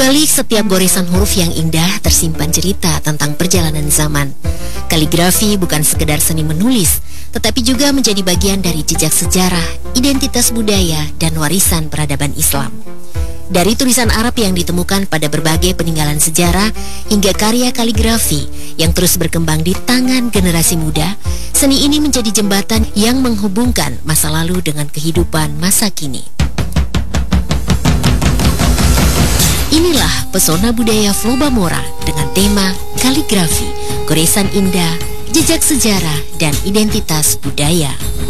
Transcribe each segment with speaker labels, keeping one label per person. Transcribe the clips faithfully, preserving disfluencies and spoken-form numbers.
Speaker 1: balik setiap goresan huruf yang indah tersimpan cerita tentang perjalanan zaman. Kaligrafi bukan sekedar seni menulis, tetapi juga menjadi bagian dari jejak sejarah, identitas budaya, dan warisan peradaban Islam. Dari tulisan Arab yang ditemukan pada berbagai peninggalan sejarah hingga karya kaligrafi yang terus berkembang di tangan generasi muda, seni ini menjadi jembatan yang menghubungkan masa lalu dengan kehidupan masa kini. Inilah pesona budaya Flobamora dengan tema kaligrafi, goresan indah, jejak sejarah, dan identitas budaya.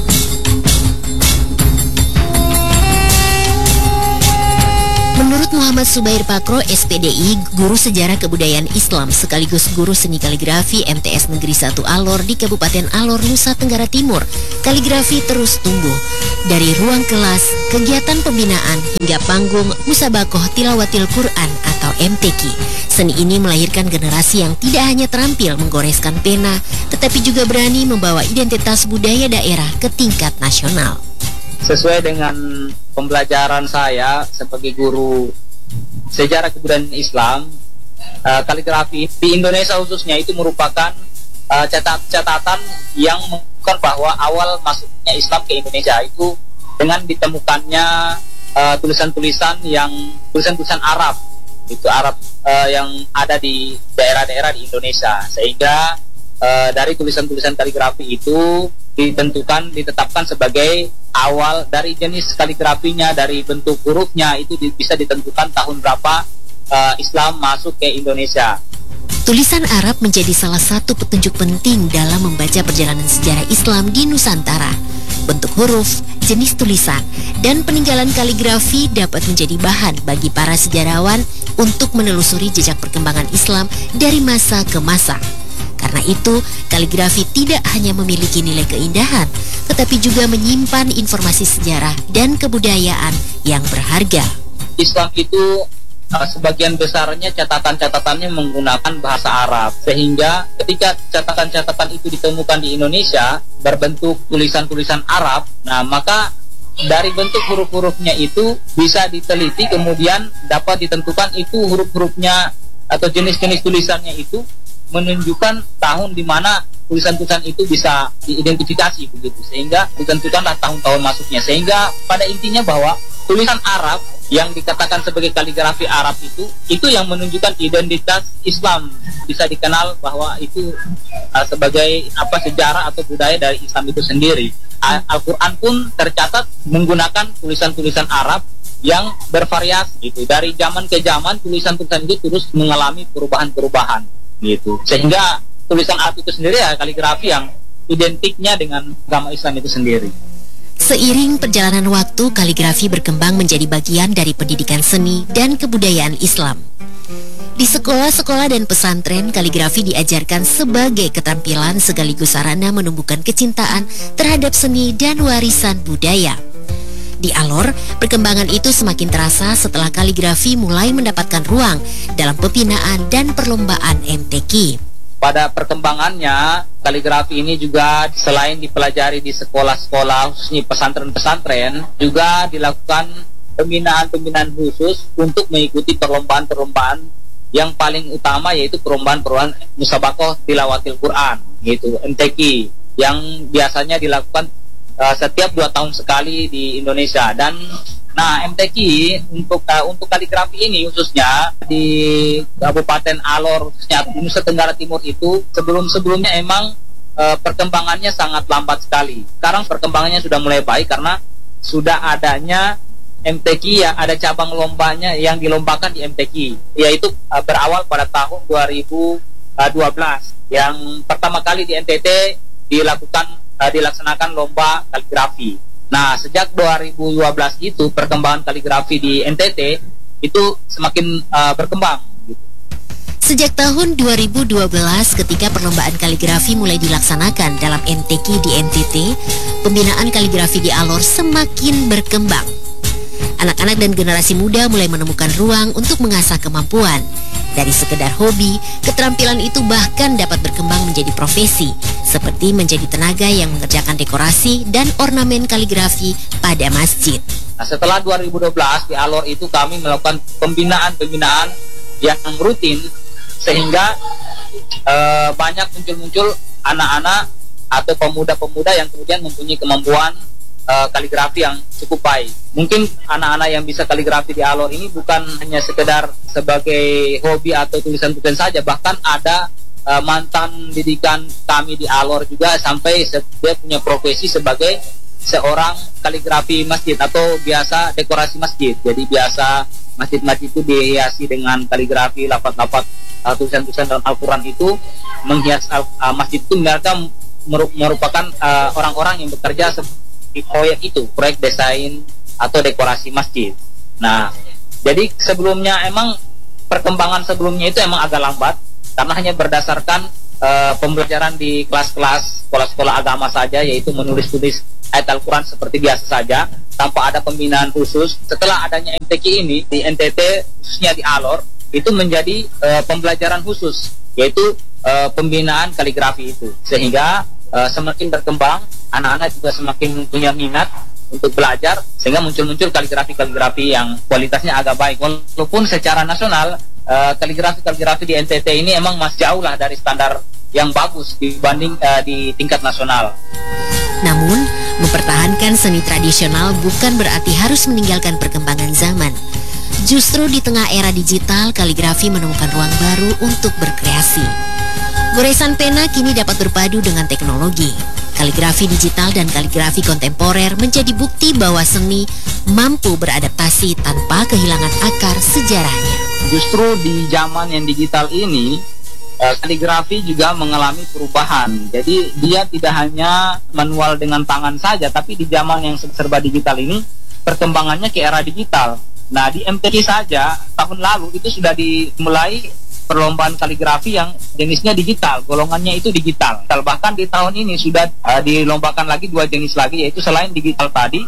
Speaker 1: Menurut Muhammad Subair Pakro, S P D I, guru sejarah kebudayaan Islam sekaligus guru seni kaligrafi M T S Negeri satu Alor di Kabupaten Alor, Nusa Tenggara Timur, kaligrafi terus tumbuh. Dari ruang kelas, kegiatan pembinaan, hingga panggung Musabakoh Tilawatil Quran atau M T Q. Seni ini melahirkan generasi yang tidak hanya terampil menggoreskan pena, tetapi juga berani membawa identitas budaya daerah ke tingkat nasional.
Speaker 2: Sesuai dengan pembelajaran saya sebagai guru sejarah kebudayaan Islam, uh, kaligrafi di Indonesia khususnya itu merupakan uh, catat catatan yang menunjukkan bahwa awal masuknya Islam ke Indonesia itu dengan ditemukannya uh, tulisan-tulisan yang tulisan-tulisan Arab, itu Arab uh, yang ada di daerah-daerah di Indonesia, sehingga uh, dari tulisan-tulisan kaligrafi itu ditentukan ditetapkan sebagai awal dari jenis kaligrafinya, dari bentuk hurufnya itu di, bisa ditentukan tahun berapa uh, Islam masuk ke Indonesia.
Speaker 1: Tulisan Arab menjadi salah satu petunjuk penting dalam membaca perjalanan sejarah Islam di Nusantara. Bentuk huruf, jenis tulisan, dan peninggalan kaligrafi dapat menjadi bahan bagi para sejarawan untuk menelusuri jejak perkembangan Islam dari masa ke masa. Karena itu, kaligrafi tidak hanya memiliki nilai keindahan, tetapi juga menyimpan informasi sejarah dan kebudayaan yang berharga.
Speaker 2: Islam itu uh, sebagian besarnya catatan-catatannya menggunakan bahasa Arab, sehingga ketika catatan-catatan itu ditemukan di Indonesia berbentuk tulisan-tulisan Arab, nah maka dari bentuk huruf-hurufnya itu bisa diteliti, kemudian dapat ditentukan itu huruf-hurufnya atau jenis-jenis tulisannya itu menunjukkan tahun di mana tulisan-tulisan itu bisa diidentifikasi begitu, sehingga ditentukanlah tahun-tahun masuknya, sehingga pada intinya bahwa tulisan Arab yang dikatakan sebagai kaligrafi Arab itu itu yang menunjukkan identitas Islam, bisa dikenal bahwa itu uh, sebagai apa sejarah atau budaya dari Islam itu sendiri. Al-Quran pun tercatat menggunakan tulisan-tulisan Arab yang bervariasi gitu. Dari zaman ke zaman tulisan-tulisan itu terus mengalami perubahan-perubahan gitu, sehingga tulisan Arab itu sendiri ya kaligrafi yang identiknya dengan agama Islam itu sendiri.
Speaker 1: Seiring perjalanan waktu, kaligrafi berkembang menjadi bagian dari pendidikan seni dan kebudayaan Islam. Di sekolah-sekolah dan pesantren, kaligrafi diajarkan sebagai keterampilan sekaligus sarana menumbuhkan kecintaan terhadap seni dan warisan budaya. Di Alor, perkembangan itu semakin terasa setelah kaligrafi mulai mendapatkan ruang dalam pembinaan dan perlombaan M T Q.
Speaker 2: Pada perkembangannya, kaligrafi ini juga selain dipelajari di sekolah-sekolah, khususnya pesantren-pesantren, juga dilakukan pembinaan-pembinaan khusus untuk mengikuti perlombaan-perlombaan yang paling utama, yaitu perlombaan-perlombaan Musabakoh Tilawatil Quran, yaitu M T Q, yang biasanya dilakukan Uh, setiap dua tahun sekali di Indonesia. Dan nah M T Q untuk uh, untuk kaligrafi ini khususnya di Kabupaten Alor, khususnya di Nusa Tenggara Timur itu sebelum-sebelumnya emang uh, perkembangannya sangat lambat sekali. Sekarang perkembangannya sudah mulai baik karena sudah adanya M T Q, ya, ada cabang lombanya yang dilombakan di M T Q, yaitu uh, berawal pada tahun dua ribu dua belas yang pertama kali di N T T dilakukan Uh, dilaksanakan lomba kaligrafi. Nah, sejak dua ribu dua belas itu perkembangan kaligrafi di N T T itu semakin uh, berkembang gitu.
Speaker 1: Sejak tahun dua ribu dua belas ketika perlombaan kaligrafi mulai dilaksanakan dalam M T Q di N T T, pembinaan kaligrafi di Alor semakin berkembang. Anak-anak dan generasi muda mulai menemukan ruang untuk mengasah kemampuan. Dari sekedar hobi, keterampilan itu bahkan dapat berkembang menjadi profesi, seperti menjadi tenaga yang mengerjakan dekorasi dan ornamen kaligrafi pada masjid.
Speaker 2: Nah, setelah dua ribu dua belas di Alor itu kami melakukan pembinaan-pembinaan yang rutin, sehingga eh, banyak muncul-muncul anak-anak atau pemuda-pemuda yang kemudian mempunyai kemampuan Uh, kaligrafi yang cukup baik. Mungkin anak-anak yang bisa kaligrafi di Alor ini bukan hanya sekedar sebagai hobi atau tulisan-tulisan saja, bahkan ada uh, mantan didikan kami di Alor juga sampai dia punya profesi sebagai seorang kaligrafi masjid atau biasa dekorasi masjid. Jadi biasa masjid-masjid itu dihiasi dengan kaligrafi, lafaz-lafaz uh, tulisan-tulisan dalam Al-Quran itu menghias uh, masjid itu. Mereka merupakan uh, orang-orang yang bekerja di proyek itu, proyek desain atau dekorasi masjid. Nah, jadi sebelumnya emang perkembangan sebelumnya itu emang agak lambat karena hanya berdasarkan uh, pembelajaran di kelas-kelas sekolah-sekolah agama saja, yaitu menulis-tulis ayat Al-Quran seperti biasa saja tanpa ada pembinaan khusus. Setelah adanya M T Q ini di N T T khususnya di Alor itu menjadi uh, pembelajaran khusus, yaitu uh, pembinaan kaligrafi itu, sehingga uh, semakin berkembang, anak-anak juga semakin punya minat untuk belajar, sehingga muncul-muncul kaligrafi-kaligrafi yang kualitasnya agak baik. Walaupun secara nasional uh, kaligrafi-kaligrafi di N T T ini emang masih jauh lah dari standar yang bagus dibanding uh, di tingkat nasional.
Speaker 1: Namun, mempertahankan seni tradisional bukan berarti harus meninggalkan perkembangan zaman. Justru di tengah era digital, kaligrafi menemukan ruang baru untuk berkreasi. Goresan pena kini dapat berpadu dengan teknologi. Kaligrafi digital dan kaligrafi kontemporer menjadi bukti bahwa seni mampu beradaptasi tanpa kehilangan akar sejarahnya.
Speaker 2: Justru di zaman yang digital ini, kaligrafi juga mengalami perubahan. Jadi dia tidak hanya manual dengan tangan saja, tapi di zaman yang serba digital ini, perkembangannya ke era digital. Nah, di M T Q saja tahun lalu itu sudah dimulai perlombaan kaligrafi yang jenisnya digital, golongannya itu digital. Bahkan di tahun ini sudah uh, dilombakan lagi dua jenis lagi, yaitu selain digital tadi,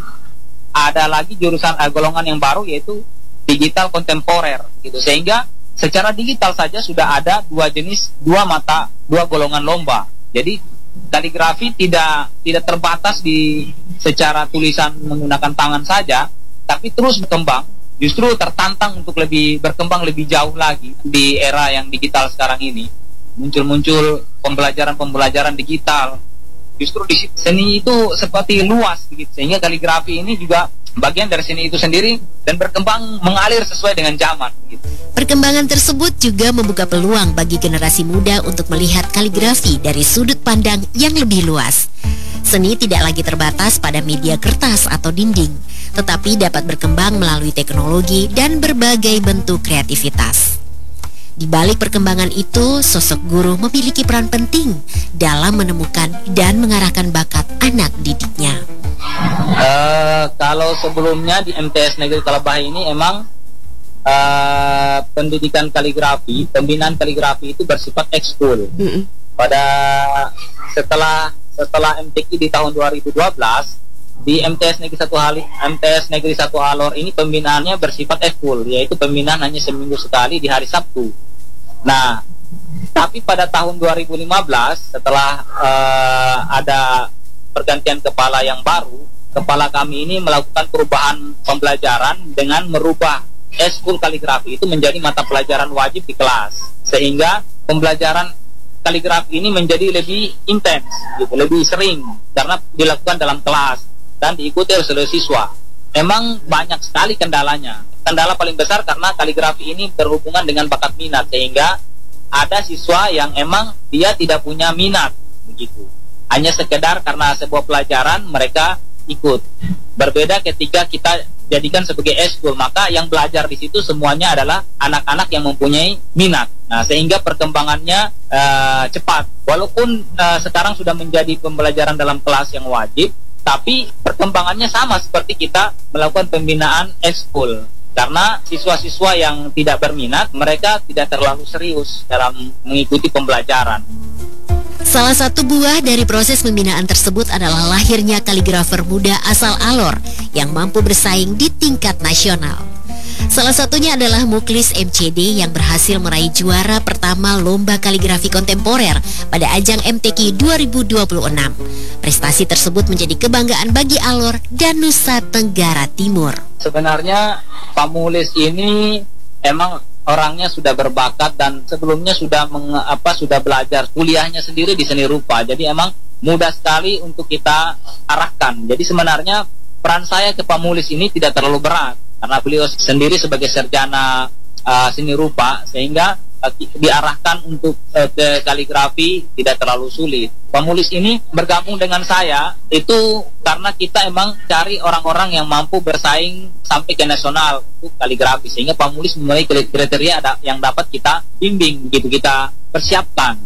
Speaker 2: ada lagi jurusan uh, golongan yang baru, yaitu digital kontemporer, gitu. Sehingga secara digital saja sudah ada dua jenis, dua mata, dua golongan lomba. Jadi kaligrafi tidak tidak terbatas di secara tulisan menggunakan tangan saja, tapi terus berkembang. Justru tertantang untuk lebih berkembang lebih jauh lagi di era yang digital sekarang ini. Muncul-muncul pembelajaran-pembelajaran digital. Justru di seni itu seperti luas begitu. Sehingga kaligrafi ini juga bagian dari seni itu sendiri dan berkembang mengalir sesuai dengan zaman gitu.
Speaker 1: Perkembangan tersebut juga membuka peluang bagi generasi muda untuk melihat kaligrafi dari sudut pandang yang lebih luas. Seni tidak lagi terbatas pada media kertas atau dinding, tetapi dapat berkembang melalui teknologi dan berbagai bentuk kreativitas. Di balik perkembangan itu, sosok guru memiliki peran penting dalam menemukan dan mengarahkan bakat anak didiknya.
Speaker 2: Uh, kalau sebelumnya di M T S Negeri Kalabah ini emang uh, pendidikan kaligrafi, pembinaan kaligrafi itu bersifat ekskul. Mm-hmm. Pada setelah setelah M T Q di tahun dua ribu dua belas, di M T S Negeri satu Hali, M T S Negeri satu Alor ini pembinaannya bersifat ekskul, yaitu pembinaan hanya seminggu sekali di hari Sabtu. Nah, tapi pada tahun dua ribu lima belas setelah uh, ada pergantian kepala yang baru, kepala kami ini melakukan perubahan pembelajaran dengan merubah ekskul kaligrafi itu menjadi mata pelajaran wajib di kelas, sehingga pembelajaran kaligrafi ini menjadi lebih intens, gitu, lebih sering karena dilakukan dalam kelas dan diikuti oleh seluruh siswa. Memang banyak sekali kendalanya. Kendala paling besar karena kaligrafi ini berhubungan dengan bakat minat, sehingga ada siswa yang emang dia tidak punya minat begitu. Hanya sekedar karena sebuah pelajaran mereka ikut. Berbeda ketika kita jadikan sebagai ekskul, maka yang belajar di situ semuanya adalah anak-anak yang mempunyai minat. Nah, sehingga perkembangannya uh, cepat. Walaupun uh, sekarang sudah menjadi pembelajaran dalam kelas yang wajib, tapi perkembangannya sama seperti kita melakukan pembinaan ekskul. Karena siswa-siswa yang tidak berminat, mereka tidak terlalu serius dalam mengikuti pembelajaran.
Speaker 1: Salah satu buah dari proses pembinaan tersebut adalah lahirnya kaligrafer muda asal Alor yang mampu bersaing di tingkat nasional. Salah satunya adalah Muklis M C D yang berhasil meraih juara pertama Lomba Kaligrafi Kontemporer pada ajang M T Q dua ribu dua puluh enam. Prestasi tersebut menjadi kebanggaan bagi Alor dan Nusa Tenggara Timur.
Speaker 2: Sebenarnya Pak Muklis ini emang orangnya sudah berbakat dan sebelumnya sudah meng, apa sudah belajar kuliahnya sendiri di seni rupa. Jadi emang mudah sekali untuk kita arahkan. Jadi sebenarnya peran saya ke Pak Muklis ini tidak terlalu berat karena beliau sendiri sebagai sarjana uh, seni rupa sehingga uh, diarahkan untuk uh, ke kaligrafi tidak terlalu sulit. Pak Muklis ini bergabung dengan saya itu karena kita emang cari orang-orang yang mampu bersaing sampai ke nasional untuk kaligrafi sehingga Pak Muklis memiliki kriteria ada yang dapat kita bimbing gitu, kita persiapkan.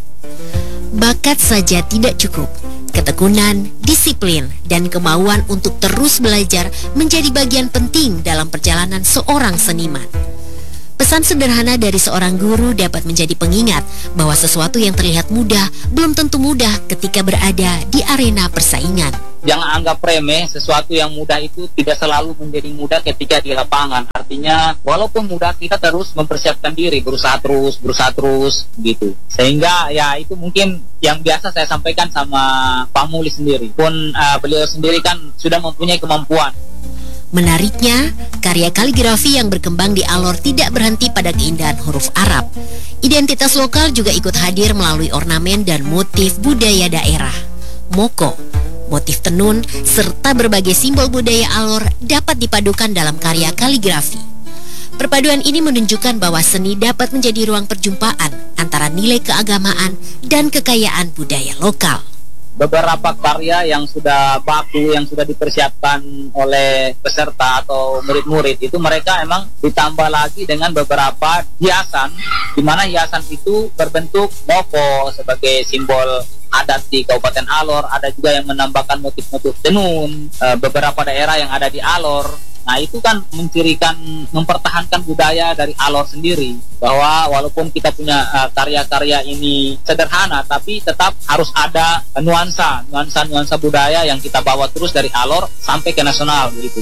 Speaker 1: Bakat saja tidak cukup. Ketekunan, disiplin, dan kemauan untuk terus belajar menjadi bagian penting dalam perjalanan seorang seniman. Pesan sederhana dari seorang guru dapat menjadi pengingat bahwa sesuatu yang terlihat mudah belum tentu mudah ketika berada di arena persaingan.
Speaker 2: Jangan anggap remeh, sesuatu yang mudah itu tidak selalu menjadi mudah ketika di lapangan. Artinya, walaupun mudah, kita terus mempersiapkan diri, berusaha terus, berusaha terus, gitu. Sehingga ya itu mungkin yang biasa saya sampaikan sama Pak Muklis sendiri. Pun uh, beliau sendiri kan sudah mempunyai kemampuan.
Speaker 1: Menariknya, karya kaligrafi yang berkembang di Alor tidak berhenti pada keindahan huruf Arab. Identitas lokal juga ikut hadir melalui ornamen dan motif budaya daerah. Moko, motif tenun, serta berbagai simbol budaya Alor dapat dipadukan dalam karya kaligrafi. Perpaduan ini menunjukkan bahwa seni dapat menjadi ruang perjumpaan antara nilai keagamaan dan kekayaan budaya lokal.
Speaker 2: Beberapa karya yang sudah baku, yang sudah dipersiapkan oleh peserta atau murid-murid itu mereka emang ditambah lagi dengan beberapa hiasan, di mana hiasan itu berbentuk moko sebagai simbol adat di Kabupaten Alor. Ada juga yang menambahkan motif-motif tenun, e, beberapa daerah yang ada di Alor. Nah itu kan mencirikan, mempertahankan budaya dari Alor sendiri, bahwa walaupun kita punya uh, karya-karya ini sederhana, tapi tetap harus ada nuansa, nuansa-nuansa budaya yang kita bawa terus dari Alor sampai ke nasional gitu.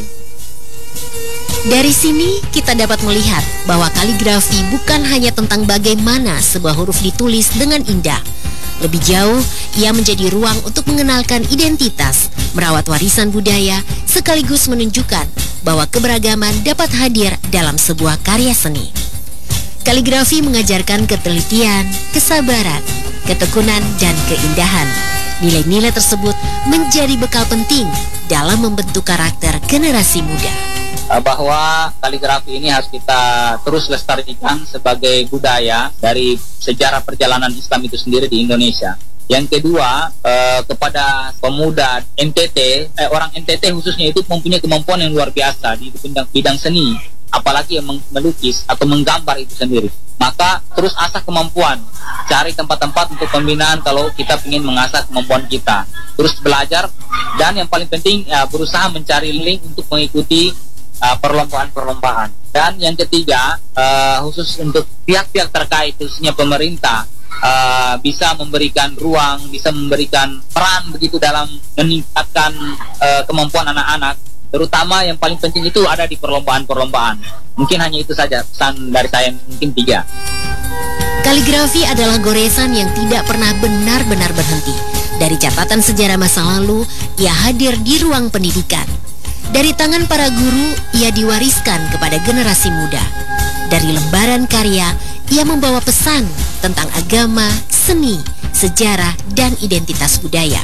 Speaker 1: Dari sini kita dapat melihat bahwa kaligrafi bukan hanya tentang bagaimana sebuah huruf ditulis dengan indah. Lebih jauh, ia menjadi ruang untuk mengenalkan identitas, merawat warisan budaya, sekaligus menunjukkan bahwa keberagaman dapat hadir dalam sebuah karya seni. Kaligrafi mengajarkan ketelitian, kesabaran, ketekunan, dan keindahan. Nilai-nilai tersebut menjadi bekal penting dalam membentuk karakter generasi muda.
Speaker 2: Bahwa kaligrafi ini harus kita terus lestarikan sebagai budaya dari sejarah perjalanan Islam itu sendiri di Indonesia. Yang kedua, eh, kepada pemuda N T T, eh, orang N T T khususnya itu mempunyai kemampuan yang luar biasa di bidang, bidang seni, apalagi yang melukis atau menggambar itu sendiri. Maka terus asah kemampuan, cari tempat-tempat untuk pembinaan kalau kita ingin mengasah kemampuan kita. Terus belajar, dan yang paling penting ya, berusaha mencari link untuk mengikuti uh, perlombaan-perlombaan. Dan yang ketiga, uh, khusus untuk pihak-pihak terkait, khususnya pemerintah, uh, bisa memberikan ruang, bisa memberikan peran begitu dalam meningkatkan uh, kemampuan anak-anak. Terutama yang paling penting itu ada di perlombaan-perlombaan. Mungkin hanya itu saja pesan dari saya, mungkin tiga.
Speaker 1: Kaligrafi adalah goresan yang tidak pernah benar-benar berhenti. Dari catatan sejarah masa lalu, ia hadir di ruang pendidikan. Dari tangan para guru, ia diwariskan kepada generasi muda. Dari lembaran karya, ia membawa pesan tentang agama, seni, sejarah, dan identitas budaya.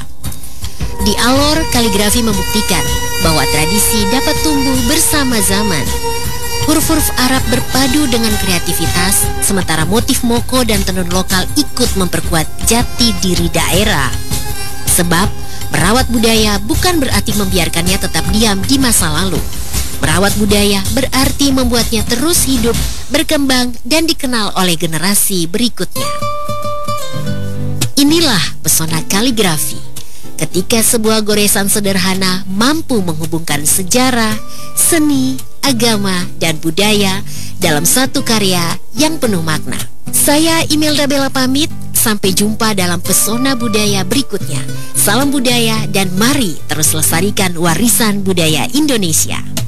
Speaker 1: Di Alor, kaligrafi membuktikan bahwa tradisi dapat tumbuh bersama zaman. Huruf-huruf Arab berpadu dengan kreativitas, sementara motif moko dan tenun lokal ikut memperkuat jati diri daerah. Sebab, merawat budaya bukan berarti membiarkannya tetap diam di masa lalu. Merawat budaya berarti membuatnya terus hidup, berkembang, dan dikenal oleh generasi berikutnya. Inilah pesona kaligrafi. Ketika sebuah goresan sederhana mampu menghubungkan sejarah, seni, agama, dan budaya dalam satu karya yang penuh makna. Saya Imelda Bella pamit, Sampai jumpa dalam pesona budaya berikutnya. Salam budaya dan mari terus lestarikan warisan budaya Indonesia.